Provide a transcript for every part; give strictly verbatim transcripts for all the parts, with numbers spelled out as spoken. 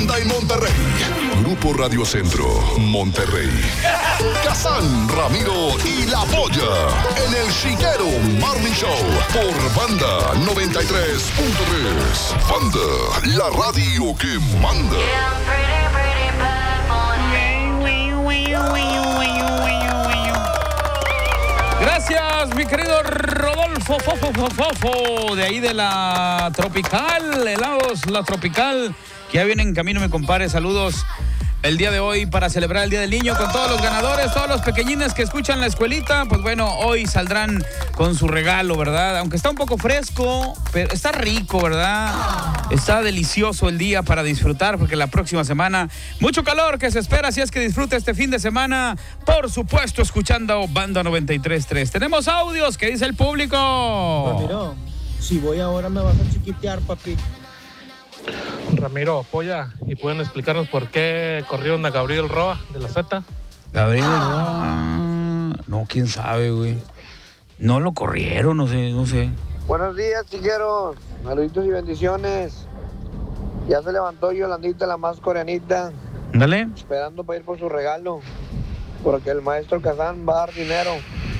Banda en Monterrey. Grupo Radio Centro, Monterrey. Kazán, Ramiro y La Polla. En el Chiquero Morning Show. Por Banda noventa y tres punto tres. Banda, la radio que manda. Gracias, mi querido Rodolfo Fofo, Fofo, Fofo, de ahí de la Tropical, helados, la Tropical, que ya viene en camino, mi compadre. Saludos el día de hoy para celebrar el Día del Niño con todos los ganadores, todos los pequeñines que escuchan la escuelita. Pues bueno, hoy saldrán con su regalo, ¿verdad? Aunque está un poco fresco, pero está rico, ¿verdad? Está delicioso el día para disfrutar, porque la próxima semana mucho calor que se espera, así es que disfrute este fin de semana, por supuesto, escuchando Banda noventa y tres punto tres. Tenemos audios, ¿qué dice el público? Ramiro, si voy ahora me vas a chiquitear, papi. Ramiro, Polla, ¿y pueden explicarnos por qué corrieron a Gabriel Roa de la Z? Gabriel Roa, no, quién sabe, güey. No lo corrieron, no sé, no sé. Buenos días, chiqueros. Saluditos y bendiciones. Ya se levantó Yolandita, la más coreanita. Dale. Esperando para ir por su regalo. Porque el maestro Kazán va a dar dinero.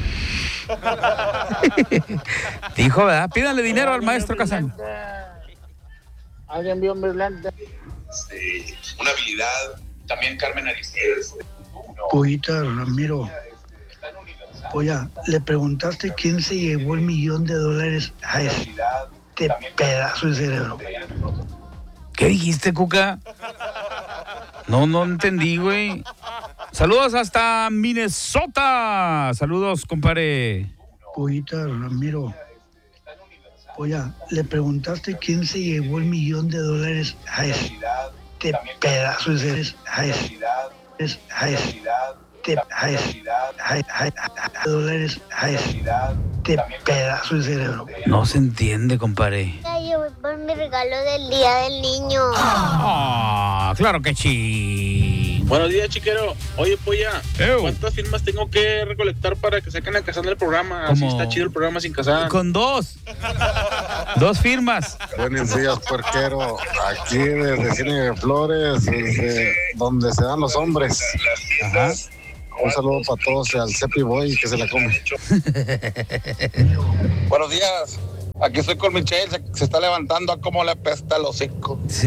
Dijo, ¿verdad? Pídale dinero al maestro Kazán. Alguien vio un brillante. Sí, una habilidad. También Carmen Aristés. Pollita, Ramiro. Polla, le preguntaste quién se llevó el millón de dólares a este pedazo de cerebro. ¿Qué dijiste, Cuca? No, no entendí, güey. Saludos hasta Minnesota. Saludos, compadre. Pollita, Ramiro. Polla, le preguntaste quién se llevó el millón de dólares a este pedazo de cerebro. A este, a este, a este, a dólares a este pedazo de cerebro. No se entiende, compadre. Yo voy por mi regalo del Día del Niño. Ah, claro que sí. Buenos días, chiquero. Oye, Polla, Ew. ¿cuántas firmas tengo que recolectar para que saquen a Kazán del programa? Así está chido el programa sin Kazán. Con dos. Dos firmas. Buenos días, puerquero. Aquí desde Cine Flores, desde donde se dan los hombres. Ajá. Un saludo para todos al Cepi Boy que se la come. Buenos días. Aquí estoy con Michelle, se, se está levantando a cómo le apesta el hocico. Buenos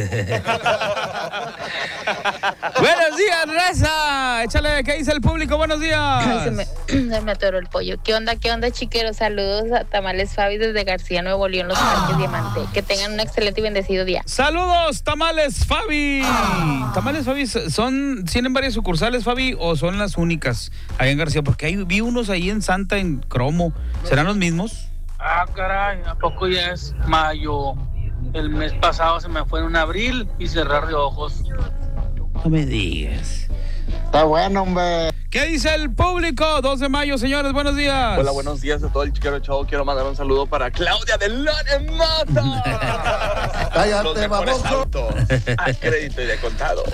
días, raza. Échale, ¿qué dice el público? Buenos días. Se me, se me atoró el pollo. ¿Qué onda, qué onda, chiqueros? Saludos a Tamales Fabi desde García, Nuevo León, Los Parques Diamante. Que tengan un excelente y bendecido día. Saludos, Tamales Fabi. Tamales Fabi, ¿son, tienen varias sucursales, Fabi, o son las únicas allá en García? Porque hay, vi unos ahí en Santa, en Cromo. ¿Serán los mismos? Ah, caray, ¿a poco ya es mayo? El mes pasado se me fue en un abril y cerrar de ojos. No me digas. Está bueno, hombre. ¿Qué dice el público? dos de mayo, señores, buenos días. Hola, buenos días a todo el Chiquero Show. Quiero mandar un saludo para Claudia de Lone Mata. Cállate, baboso. A crédito y de contado.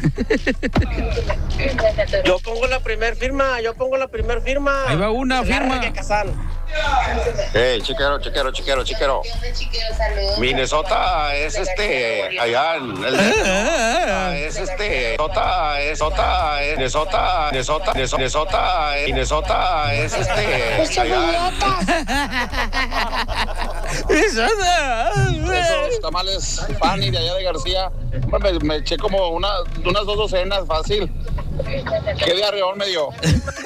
Yo pongo la primer firma, yo pongo la primer firma. Ahí va una firma. Hey, chiquero, chiquero, chiquero, chiquero. Minnesota es este, allá en el... es este, Minnesota es, Minnesota es, Minnesota, Minnesota, Minnesota es, Minnesota es este, allá Esos tamales Fanny de allá de García, me, me eché como una, unas dos docenas fácil. ¿Qué diarreón me dio?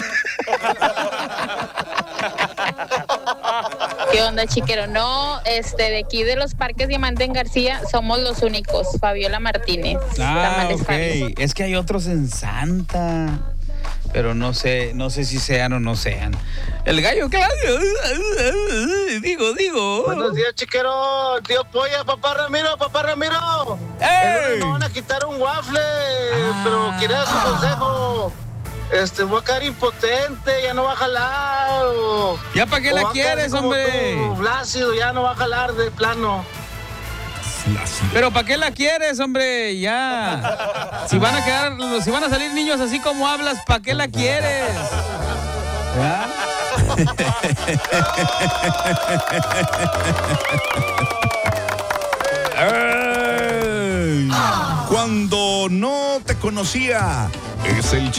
¿Qué onda, chiquero? No, este, de aquí de Los Parques Diamante en García somos los únicos. Fabiola Martínez. Ah, Tamales ok. Fabi. Es que hay otros en Santa, pero no sé, no sé si sean o no sean. El gallo Claudio, digo, digo. Buenos días, chiquero. Tío Polla, papá Ramiro, papá Ramiro. ¡Ey! Me van a quitar un waffle, Ah. pero quería su consejo. Este, voy a caer impotente, ya no va a jalar. O, ¿Ya para qué o la va a caer quieres, como hombre? tú, Flácido, ya no va a jalar de plano. Pero ¿para qué la quieres, hombre? Ya. Si van a quedar, si van a salir niños así como hablas, ¿para qué la quieres? ¿Ya? Ay. Cuando no te conocía, es el